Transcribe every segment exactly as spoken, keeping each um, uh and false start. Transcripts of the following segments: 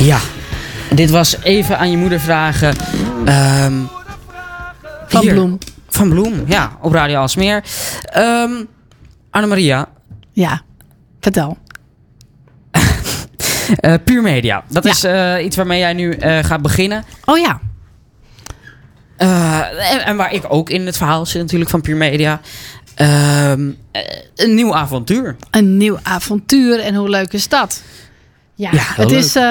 Ja, dit was even aan je moeder vragen. Um, Van hier. Bloem. Van Bloem, ja, op Radio Aalsmeer. Um, Annemaria. Ja, vertel. uh, Puur Media. Dat Ja. is uh, iets waarmee jij nu uh, gaat beginnen. Oh ja. Uh, en, en waar ik ook in het verhaal zit natuurlijk van Puur Media. Um, een nieuw avontuur. Een nieuw avontuur. En hoe leuk is dat? Ja, Ja, heel het leuk. is... Uh,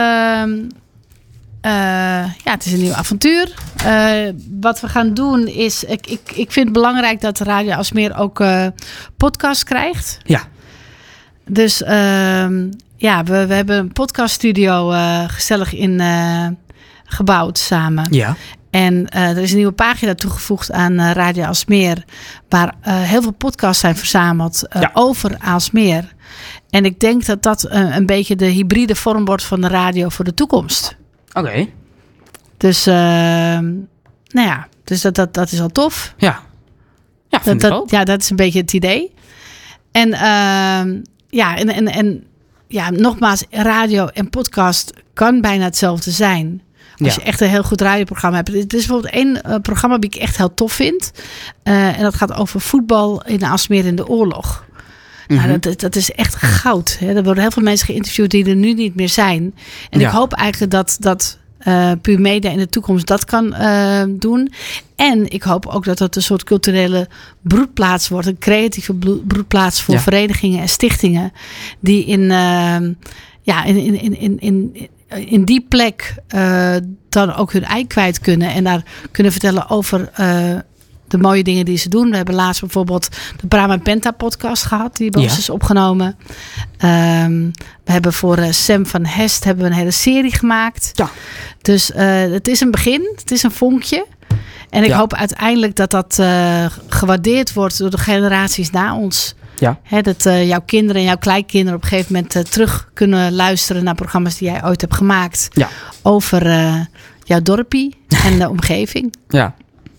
uh, ja, het is een nieuw avontuur. Uh, wat we gaan doen is... Ik, ik, ik vind het belangrijk dat Radio Aalsmeer ook uh, podcast krijgt. Ja. Dus uh, ja, we, we hebben een podcaststudio uh, gezellig in uh, gebouwd samen. Ja. En uh, er is een nieuwe pagina toegevoegd aan uh, Radio Aalsmeer, waar uh, heel veel podcasts zijn verzameld uh, Ja. over Aalsmeer. En ik denk dat dat uh, een beetje de hybride vorm wordt van de radio voor de toekomst. Oké. Okay. Dus, uh, nou ja, dus dat, dat, dat is al tof. Ja. Ja, vind dat, ik dat, ook. ja, dat is een beetje het idee. En uh, ja, en, en, en ja, nogmaals, radio en podcast kan bijna hetzelfde zijn. Als Ja. je echt een heel goed radioprogramma hebt. Er is bijvoorbeeld één uh, programma die ik echt heel tof vind. Uh, en dat gaat over voetbal in Aalsmeer in de oorlog. Mm-hmm. Nou, dat, dat is echt goud. Hè. Er worden heel veel mensen geïnterviewd die er nu niet meer zijn. En Ja. ik hoop eigenlijk dat, dat uh, Puur Media in de toekomst dat kan uh, doen. En ik hoop ook dat het een soort culturele broedplaats wordt. Een creatieve broedplaats voor Ja. verenigingen en stichtingen. Die in, uh, ja, in, in, in, in, in in die plek uh, dan ook hun ei kwijt kunnen. En daar kunnen vertellen over uh, de mooie dingen die ze doen. We hebben laatst bijvoorbeeld de Brahma Penta podcast gehad. Die bij Ja. ons is opgenomen. Um, we hebben voor uh, Sam van Hest hebben we een hele serie gemaakt. Ja. Dus uh, het is een begin. Het is een vonkje. En ik Ja. hoop uiteindelijk dat dat uh, gewaardeerd wordt door de generaties na ons. Ja. He, dat uh, jouw kinderen en jouw kleinkinderen op een gegeven moment uh, terug kunnen luisteren naar programma's die jij ooit hebt gemaakt. Ja. Over uh, jouw dorpie en de omgeving. Ja.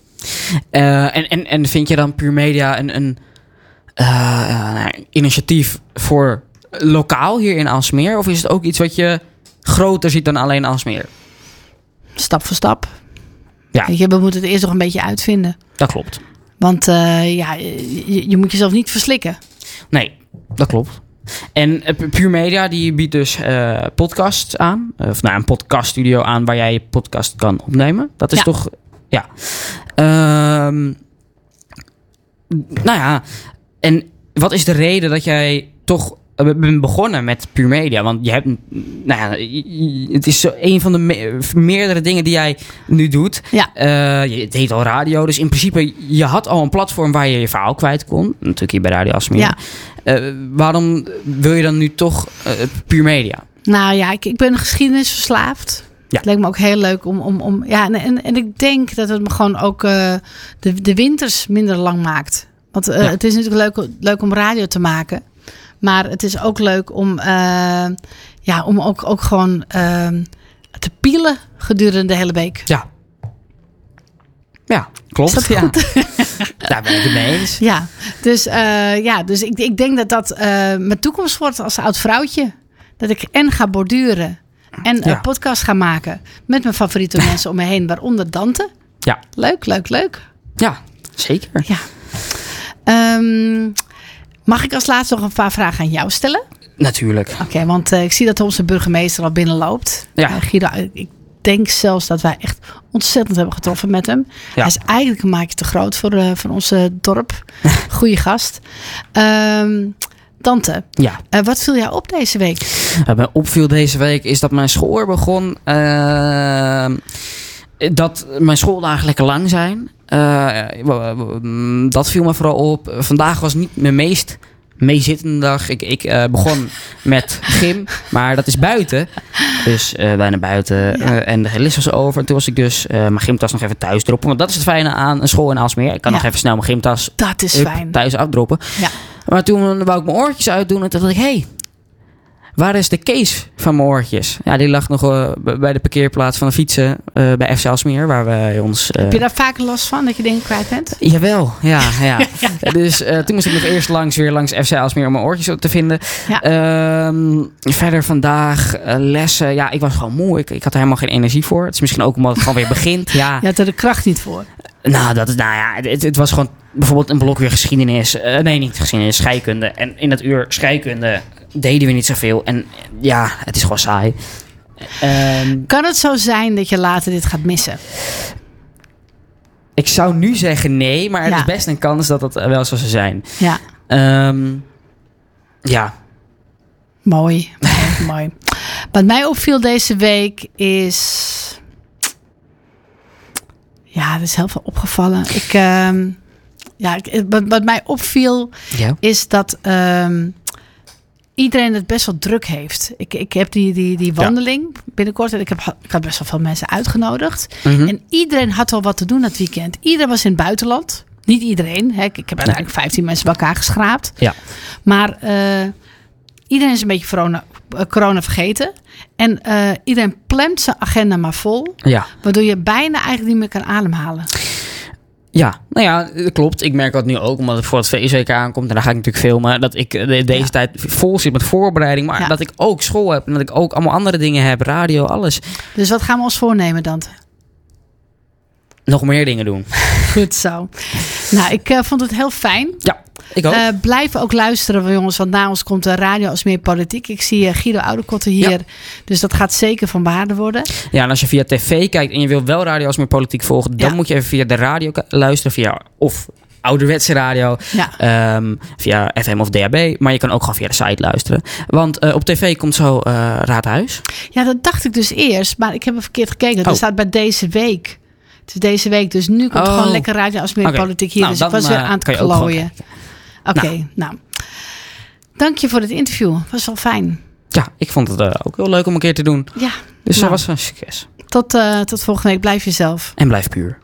Uh, en, en, en vind je dan Puur Media een, een uh, uh, initiatief voor lokaal hier in Aalsmeer? Of is het ook iets wat je groter ziet dan alleen Aalsmeer? Stap voor stap. Ja. Weet je, we moeten het eerst nog een beetje uitvinden. Dat klopt. Want uh, ja, je, je moet jezelf niet verslikken. Nee, dat klopt. En uh, Puur Media die biedt dus uh, podcasts aan. Of nou, een podcaststudio aan waar jij je podcast kan opnemen. Dat is Ja. toch... Ja. Um, nou ja. En wat is de reden dat jij toch bent begonnen met Puur Media? Want je hebt... Nou ja, het is zo een van de me- meerdere dingen die jij nu doet. Ja. Uh, je deed al radio. Dus in principe, je had al een platform waar je je verhaal kwijt kon. Natuurlijk hier bij Radio Aalsmeer. Ja. Uh, waarom wil je dan nu toch uh, Puur Media? Nou ja, ik, ik ben geschiedenisverslaafd. Ja. Het lijkt me ook heel leuk om... om, om ja, en, en, en ik denk dat het me gewoon ook uh, de, de winters minder lang maakt. Want uh, Ja. het is natuurlijk leuk, leuk om radio te maken. Maar het is ook leuk om, uh, ja, om ook, ook gewoon uh, te pielen gedurende de hele week. Ja. Ja, klopt. Is dat ja. goed? Daar ben ik het mee eens. Ja, dus, uh, ja, dus ik, ik denk dat dat uh, mijn toekomst wordt als oud vrouwtje. Dat ik en ga borduren en Ja. een podcast ga maken met mijn favoriete mensen om me heen, waaronder Dante. Ja. Leuk, leuk, leuk. Ja, zeker. Ja. Um, mag ik als laatste nog een paar vragen aan jou stellen? Natuurlijk. Oké, okay, want uh, ik zie dat onze burgemeester al binnenloopt. Ja. Uh, Guido, ik denk zelfs dat wij echt ontzettend hebben getroffen met hem. Ja. Hij is eigenlijk een maatje te groot voor, uh, voor onze dorp. Goeie gast. Um, Dante, Ja. uh, wat viel jou op deze week? Wat mij opviel deze week is dat mijn school begon. Uh, dat mijn schooldagen lekker lang zijn. Uh, dat viel me vooral op. Vandaag was niet mijn meest meezittende dag. Ik, ik uh, begon met gym, maar dat is buiten. Dus uh, bijna buiten. Ja. Uh, en de les was over. En toen was ik dus uh, mijn gymtas nog even thuis droppen. Want dat is het fijne aan een school in Aalsmeer. Ik kan ja. nog even snel mijn gymtas dat is up, fijn. thuis afdroppen. Ja. Maar toen wou ik mijn oortjes uitdoen. En toen dacht ik, hé, hey, waar is de case van mijn oortjes? Ja, die lag nog uh, bij de parkeerplaats van de fietsen uh, bij F C Aalsmeer, waar wij ons... Uh... Heb je daar vaker last van, dat je dingen kwijt bent? Jawel, ja. ja. ja. Dus uh, toen moest ik nog eerst langs weer langs F C Aalsmeer om mijn oortjes te vinden. Ja. Um, verder vandaag uh, lessen. Ja, ik was gewoon moe. Ik, ik had er helemaal geen energie voor. Het is misschien ook omdat het gewoon weer begint. Ja. Je had er de kracht niet voor. Nou, dat is, nou ja, het, het was gewoon bijvoorbeeld een blok weer geschiedenis. Uh, nee, niet geschiedenis, scheikunde. En in het uur scheikunde deden we niet zoveel. En ja, het is gewoon saai. Um, kan het zo zijn dat je later dit gaat missen? Ik zou nu zeggen nee, maar er ja. is best een kans dat het wel zo zou zijn. Ja. Um, ja. Mooi. mooi, mooi. Wat mij opviel deze week is... Ja, er is heel veel opgevallen. Ik, um, ja, ik, wat, wat mij opviel ja. is dat um, iedereen het best wel druk heeft. Ik, ik heb die, die, die wandeling ja. binnenkort en ik, heb, ik had best wel veel mensen uitgenodigd. Mm-hmm. En iedereen had wel wat te doen dat weekend. Iedereen was in het buitenland. Niet iedereen. Hè. Ik, ik heb uiteindelijk vijftien mensen bij elkaar geschraapt. Ja. Maar uh, iedereen is een beetje corona, uh, corona vergeten. En uh, iedereen plant zijn agenda maar vol. Ja. Waardoor je bijna eigenlijk niet meer kan ademhalen. Ja, nou ja, dat klopt. Ik merk dat nu ook, omdat het voor het V S W K aankomt. En daar ga ik natuurlijk filmen. Dat ik deze ja. tijd vol zit met voorbereiding. Maar ja. dat ik ook school heb. En dat ik ook allemaal andere dingen heb. Radio, alles. Dus wat gaan we ons voornemen, Dante? Nog meer dingen doen. Goed zo. Nou, ik uh, vond het heel fijn. Ja, ik ook. Uh, blijf ook luisteren, jongens. Want na ons komt de Radio Aalsmeer Politiek. Ik zie uh, Guido Oudekotte hier. Ja. Dus dat gaat zeker van waarde worden. Ja, en als je via tv kijkt en je wil wel Radio Aalsmeer Politiek volgen... dan ja. moet je even via de radio luisteren. Via of ouderwetse radio. Ja. Um, via F M of D A B. Maar je kan ook gewoon via de site luisteren. Want uh, op tv komt zo uh, Raadhuis. Ja, dat dacht ik dus eerst. Maar ik heb er verkeerd gekeken. Oh. Dat staat bij deze week. Het is deze week, dus nu komt oh. gewoon lekker Radio Aalsmeer okay. Politiek hier. Nou, dus dan, ik was weer aan het klooien. Oké, okay, nou. nou. Dank je voor het interview. Was wel fijn. Ja, ik vond het uh, ook heel leuk om een keer te doen. Ja. Dus dat nou. was een succes. Tot, uh, tot volgende week. Blijf jezelf. En blijf puur.